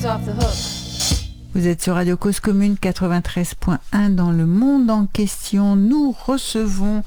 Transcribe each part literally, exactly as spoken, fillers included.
off the hook. Vous êtes sur Radio Cause Commune quatre-vingt-treize point un dans le monde en question. Nous recevons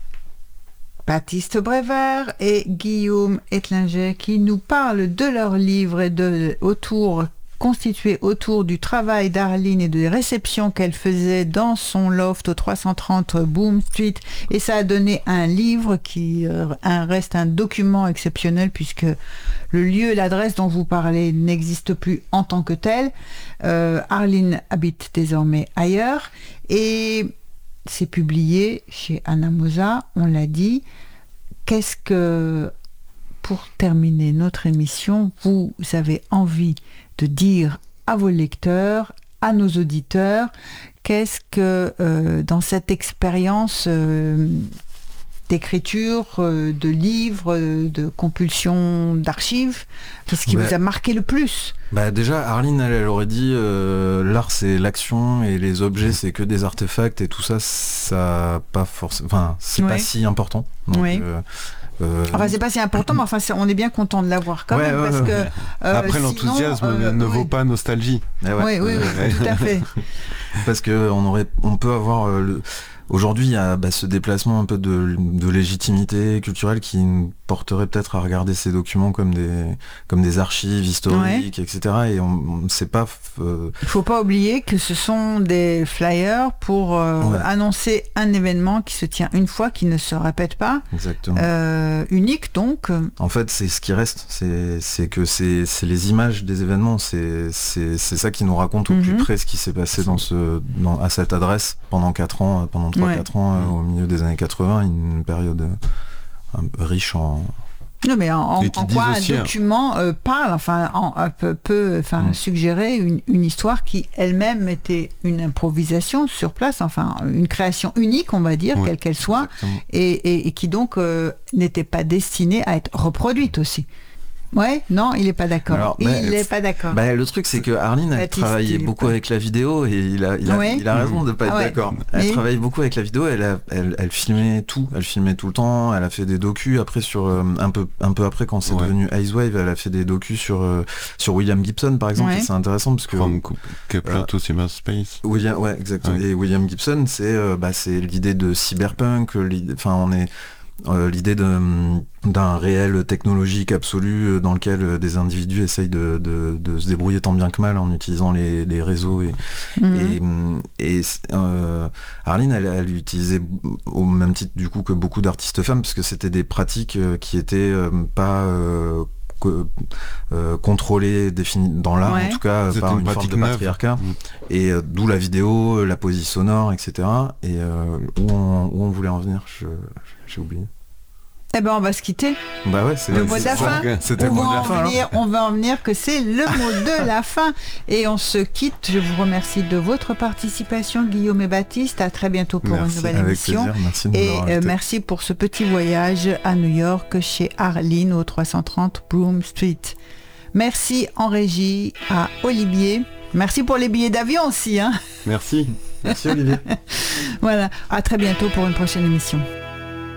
Baptiste Brévert et Guillaume Etlinger qui nous parlent de leur livre et de autour constitué autour du travail d'Arline et des réceptions qu'elle faisait dans son loft au trois cent trente Boom Street, et ça a donné un livre qui euh, un, reste un document exceptionnel puisque le lieu et l'adresse dont vous parlez n'existent plus en tant que tel. Euh, Arline habite désormais ailleurs et c'est publié chez Anamosa, on l'a dit. Qu'est-ce que, pour terminer notre émission, vous avez envie de dire à vos lecteurs, à nos auditeurs, qu'est-ce que euh, dans cette expérience euh, d'écriture, euh, de livres, euh, de compulsion d'archives, qu'est-ce qui bah, vous a marqué le plus? Bah déjà, Arline, elle, elle aurait dit euh, l'art c'est l'action et les objets c'est que des artefacts et tout ça, ça pas forcément, enfin c'est ouais. pas si important. Donc, oui. euh, Euh... Enfin, c'est pas si important, mais enfin, c'est, on est bien content de l'avoir quand ouais, même. ouais, parce ouais. que, euh, Après, sinon, l'enthousiasme euh, ne oui. vaut pas nostalgie. Ouais. Oui, oui, oui, tout à fait. Parce que on aurait, on peut avoir euh, le... Aujourd'hui, il y a bah, ce déplacement un peu de, de légitimité culturelle qui porterait peut-être à regarder ces documents comme des, comme des archives historiques, ouais. et cetera. Et on ne sait pas... Euh... Il ne faut pas oublier que ce sont des flyers pour euh, ouais. annoncer un événement qui se tient une fois, qui ne se répète pas. Exactement. Euh, unique, donc. En fait, c'est ce qui reste. C'est, c'est que c'est, c'est les images des événements. C'est, c'est, c'est ça qui nous raconte au mm-hmm. plus près ce qui s'est passé dans ce, dans, à cette adresse pendant quatre ans, pendant trois quatre ouais. ans euh, au milieu des années quatre-vingts, une période euh, riche en... Non mais en, en, en quoi un document euh, parle, enfin en, en, peut, peut enfin, mmh. suggérer une, une histoire qui elle-même était une improvisation sur place, enfin une création unique on va dire, ouais, quelle qu'elle soit, et, et, et qui donc euh, n'était pas destinée à être reproduite aussi. Ouais, non, il est pas d'accord. Alors, il bah, est pas d'accord. Bah, le truc, c'est que Arline, elle Baptiste, travaillait beaucoup pas... avec la vidéo et il a, il a, ouais. il a raison de pas être ah ouais. d'accord. Elle et... travaillait beaucoup avec la vidéo. Elle, a, elle, elle filmait tout. Elle filmait tout le temps. Elle a fait des docus. Après, sur euh, un peu, un peu après, quand c'est ouais. devenu Icewave, elle a fait des docus sur euh, sur William Gibson, par exemple. Ouais. Et c'est intéressant parce que From Kepler to Cyberspace. William, ouais, exactement. Ouais. Et William Gibson, c'est, euh, bah, c'est l'idée de cyberpunk. Enfin, on est Euh, l'idée de, d'un réel technologique absolu dans lequel des individus essayent de, de, de se débrouiller tant bien que mal en utilisant les, les réseaux et, mmh. et, et euh, Arline elle, elle utilisait au même titre du coup que beaucoup d'artistes femmes parce que c'était des pratiques qui étaient euh, pas euh, Que, euh, contrôlé, défini dans l'art ouais. en tout cas C'était par une, une forme de patriarcat mmh. et euh, d'où la vidéo, la poésie sonore, et cetera. Et euh, où, on, où on voulait en venir, je, j'ai oublié. Eh ben on va se quitter. Bah ouais, c'est le mot de la fin. C'était on le mot de la fin. Venir, on va en venir que c'est le mot de la fin. Et on se quitte. Je vous remercie de votre participation, Guillaume et Baptiste. À très bientôt pour merci, une nouvelle avec émission. Plaisir, merci de et euh, merci pour ce petit voyage à New York chez Arline au trois cent trente Broome Street. Merci en régie à Olivier. Merci pour les billets d'avion aussi. Hein. Merci. Merci Olivier. Voilà. À très bientôt pour une prochaine émission.